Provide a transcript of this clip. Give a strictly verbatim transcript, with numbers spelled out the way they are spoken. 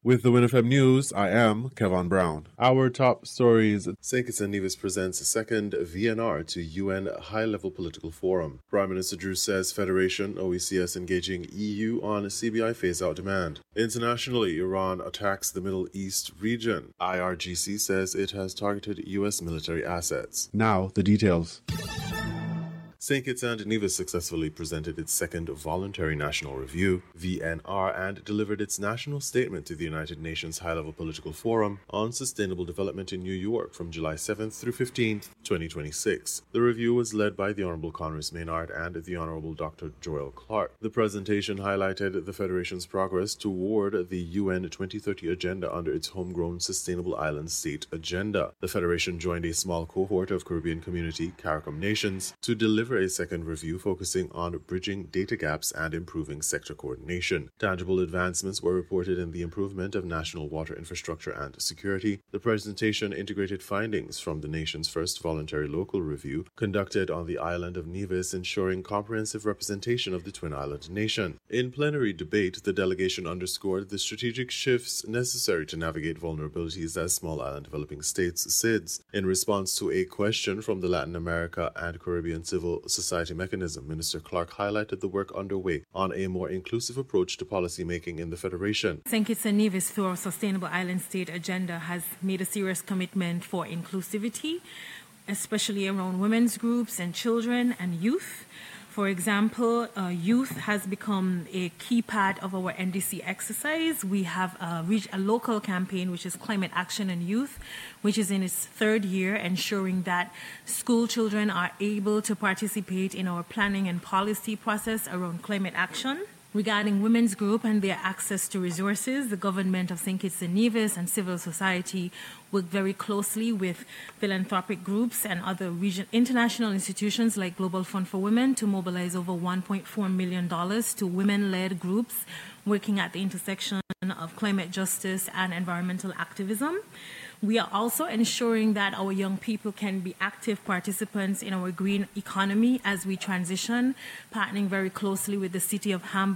With the WinFM News, I am Kevin Brown. Our top stories. Saint Kitts and Nevis presents a second V N R to U N High-Level Political Forum. Prime Minister Drew says Federation, O E C S engaging E U on C B I phase-out demand. Internationally, Iran attacks the Middle East region. I R G C says it has targeted U S military assets. Now, the details. Saint Kitts and Nevis successfully presented its second Voluntary National Review, V N R, and delivered its national statement to the United Nations High-Level Political Forum on Sustainable Development in New York from July seventh through fifteenth, twenty twenty-six. The review was led by the Honorable Conress Maynard and the Honorable Doctor Joel Clark. The presentation highlighted the Federation's progress toward the U N twenty thirty agenda under its homegrown Sustainable Island State Agenda. The Federation joined a small cohort of Caribbean community, CARICOM nations, to deliver a second review focusing on bridging data gaps and improving sector coordination. Tangible advancements were reported in the improvement of national water infrastructure and security. The presentation integrated findings from the nation's first voluntary local review conducted on the island of Nevis, ensuring comprehensive representation of the Twin Island nation. In plenary debate, the delegation underscored the strategic shifts necessary to navigate vulnerabilities as small island developing states S I Ds. In response to a question from the Latin America and Caribbean Civil Society Mechanism, Minister Clark highlighted the work underway on a more inclusive approach to policy making in the Federation. Saint Kitts and Nevis, through our Sustainable Island State Agenda, has made a serious commitment for inclusivity, especially around women's groups and children and youth. For example, uh, youth has become a key part of our N D C exercise. We have a, reg- a local campaign, which is Climate Action and Youth, which is in its third year, ensuring that school children are able to participate in our planning and policy process around climate action. Regarding women's group and their access to resources, the government of Saint Kitts and Nevis and civil society work very closely with philanthropic groups and other region, international institutions like Global Fund for Women to mobilize over one point four million dollars to women-led groups working at the intersection of climate justice and environmental activism. We are also ensuring that our young people can be active participants in our green economy as we transition, partnering very closely with the city of Hamburg